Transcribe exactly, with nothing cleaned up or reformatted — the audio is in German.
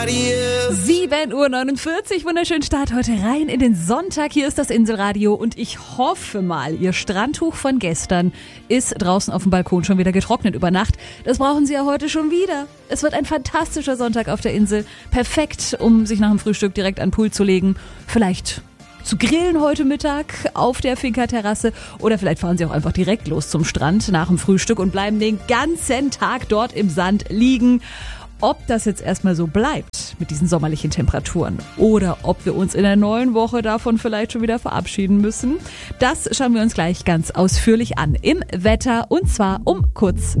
sieben Uhr neunundvierzig, wunderschönen Start heute rein in den Sonntag. Hier ist das Inselradio und ich hoffe mal, Ihr Strandtuch von gestern ist draußen auf dem Balkon schon wieder getrocknet über Nacht. Das brauchen Sie ja heute schon wieder. Es wird ein fantastischer Sonntag auf der Insel. Perfekt, um sich nach dem Frühstück direkt an den Pool zu legen. Vielleicht zu grillen heute Mittag auf der Finca-Terrasse oder vielleicht fahren Sie auch einfach direkt los zum Strand nach dem Frühstück und bleiben den ganzen Tag dort im Sand liegen. Ob das jetzt erstmal so bleibt mit diesen sommerlichen Temperaturen oder ob wir uns in der neuen Woche davon vielleicht schon wieder verabschieden müssen, das schauen wir uns gleich ganz ausführlich an im Wetter und zwar um kurz